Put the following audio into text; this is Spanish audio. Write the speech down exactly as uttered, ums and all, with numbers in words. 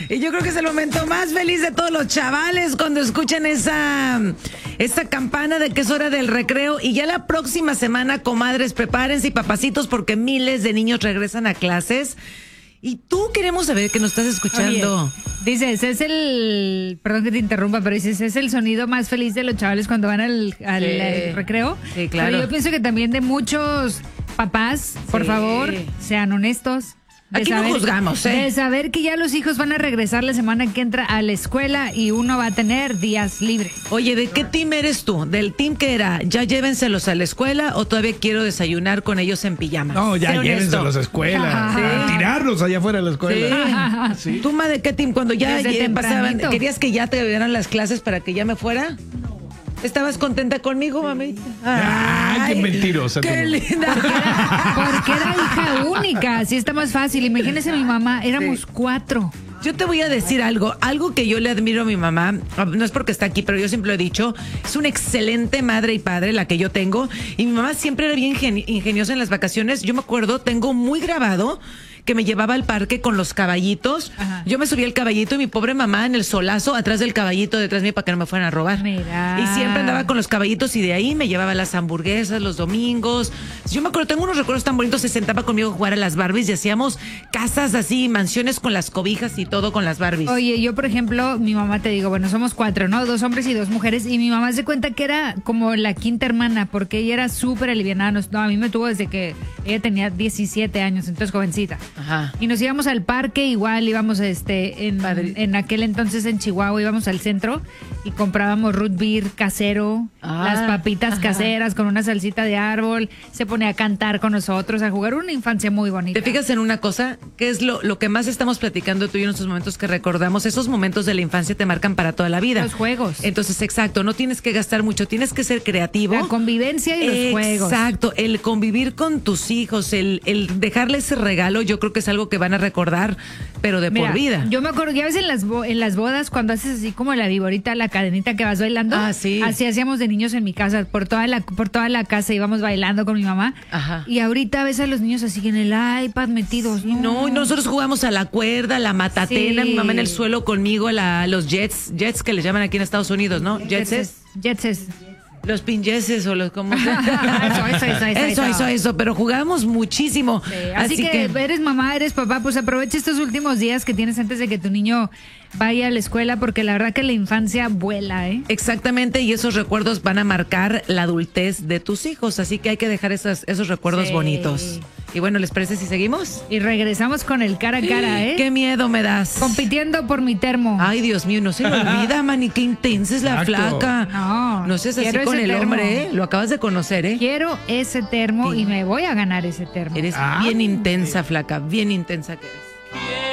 Y yo creo que es el momento más feliz de todos los chavales cuando escuchan esa, esa campana de que es hora del recreo. Y ya la próxima semana, comadres, prepárense y papacitos porque miles de niños regresan a clases. Y tú queremos saber que nos estás escuchando. Oye, dices, es el, perdón que te interrumpa, pero dices, es el sonido más feliz de los chavales cuando van al, al, Sí. al recreo. Sí, claro. Pero yo pienso que también de muchos papás, por Sí. favor, sean honestos. De Aquí no juzgamos, ¿eh? De saber que ya los hijos van a regresar la semana que entra a la escuela y uno va a tener días libres. Oye, ¿de qué team eres tú? ¿Del team que era ya llévenselos a la escuela o todavía quiero desayunar con ellos en pijama? No, ya Sé honesto. llévenselos a la escuela. Sí. A tirarlos allá afuera de la escuela. Sí. ¿Tú, ma, de qué team? Cuando ya Desde ya pasaban, tempranito. ¿querías que ya te dieran las clases para que ya me fuera? ¿Estabas contenta conmigo, mami? Ay, qué mentirosa ¡Qué tú. linda! Porque era hija única, así está más fácil. Imagínese mi mamá, éramos Sí. cuatro. Yo te voy a decir algo, algo que yo le admiro a mi mamá, no es porque está aquí, pero yo siempre lo he dicho, es una excelente madre y padre la que yo tengo, y mi mamá siempre era bien ingeni- ingeniosa en las vacaciones. Yo me acuerdo, tengo muy grabado que me llevaba al parque con los caballitos. Ajá. Yo me subía al caballito y mi pobre mamá en el solazo atrás del caballito detrás de mí para que no me fueran a robar. Mira. Y siempre andaba con los caballitos y de ahí me llevaba las hamburguesas los domingos. Yo me acuerdo, tengo unos recuerdos tan bonitos, se sentaba conmigo a jugar a las Barbies y hacíamos casas así, mansiones con las cobijas y todo con las Barbies. Oye, yo por ejemplo, mi mamá, te digo, bueno, somos cuatro, ¿no? Dos hombres y dos mujeres, y mi mamá se cuenta que era como la quinta hermana, porque ella era súper alivianada. Nos- No, a mí me tuvo desde que ella tenía diecisiete años, entonces jovencita. Ajá. Y nos íbamos al parque, igual íbamos este en, Padre. en aquel entonces en Chihuahua, íbamos al centro y comprábamos root beer casero, Ah, las papitas ajá. caseras con una salsita de árbol, se ponía a cantar con nosotros, a jugar una infancia muy bonita. ¿Te fijas en una cosa? ¿Qué es lo, lo que más estamos platicando tú y yo en estos momentos que recordamos? Esos momentos de la infancia te marcan para toda la vida. Los juegos. Entonces, exacto, no tienes que gastar mucho, tienes que ser creativo. La convivencia y los juegos. Exacto, el convivir con tus hijos, el, el dejarles ese regalo, yo creo que es algo que van a recordar, pero de Mira, por vida. Yo me acuerdo, ya ves en las, bo- en las bodas cuando haces así como la viborita, la cadenita que vas bailando. Ah, sí. Así hacíamos de niños en mi casa, por toda la, por toda la casa íbamos bailando con mi mamá. Ajá. Y ahorita ves a los niños así en el iPad metidos. No, y nosotros jugamos a la cuerda, a la matatena, Sí. mi mamá en el suelo conmigo, a la, los jets, jets que le llaman aquí en Estados Unidos, ¿no? Jets es. Jetses. Los pinyeses o los como Eso, eso, eso, eso, eso, eso, eso, pero jugamos muchísimo. Sí, Así, que, eres mamá, eres papá, pues aprovecha estos últimos días que tienes antes de que tu niño vaya a la escuela, porque la verdad que la infancia vuela, ¿eh? exactamente, y esos recuerdos van a marcar la adultez de tus hijos, así que hay que dejar esas, esos recuerdos Sí. bonitos. Y bueno, ¿les parece si seguimos? Y regresamos con el cara a cara, ¿eh? Qué miedo me das. Compitiendo por mi termo. Ay, Dios mío, no se le olvida, Manny, qué intensa es la Exacto. flaca. No, No seas así quiero con ese el termo. hombre, ¿eh? Lo acabas de conocer, ¿eh? Quiero ese termo Sí. y me voy a ganar ese termo. Eres Ah, bien intensa, flaca, bien intensa que eres.